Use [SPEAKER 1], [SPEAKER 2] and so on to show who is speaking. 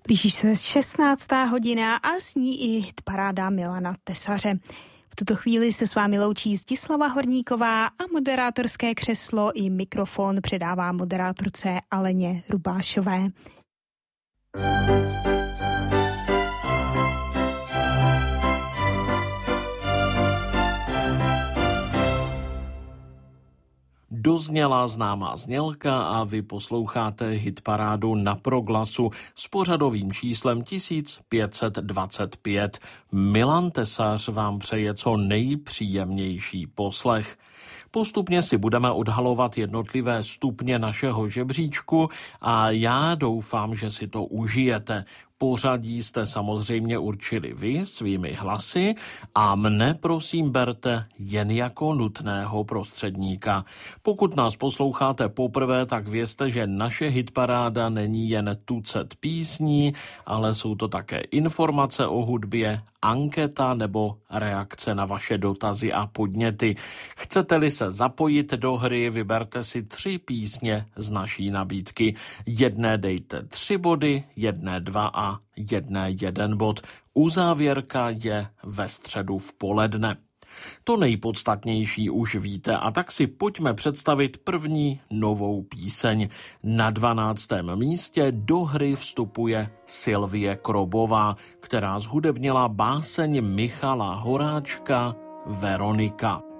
[SPEAKER 1] Blíží se 16. hodina a s ní i hitparáda Milana Tesaře. V tuto chvíli se s vámi loučí Zdislava Horníková a moderátorské křeslo i mikrofon předává moderátorce Aleně Rubášové.
[SPEAKER 2] Dozněla známá znělka a vy posloucháte hitparádu na Proglasu s pořadovým číslem 1525. Milan Tesař vám přeje co nejpříjemnější poslech. Postupně si budeme odhalovat jednotlivé stupně našeho žebříčku a já doufám, že si to užijete. Pořadí jste samozřejmě určili vy svými hlasy a mne prosím berte jen jako nutného prostředníka. Pokud nás posloucháte poprvé, tak vězte, že naše hitparáda není jen tucet písní, ale jsou to také informace o hudbě, anketa nebo reakce na vaše dotazy a podněty. Chcete-li se zapojit do hry, vyberte si 3 písně z naší nabídky. Jedné dejte 3 body, jedné 2 a jedné 1 bod. Uzávěrka je ve středu v poledne. To nejpodstatnější už víte a tak si pojďme představit první novou píseň. Na 12. místě do hry vstupuje Sylvie Krobová, která zhudebnila báseň Michala Horáčka Veronika.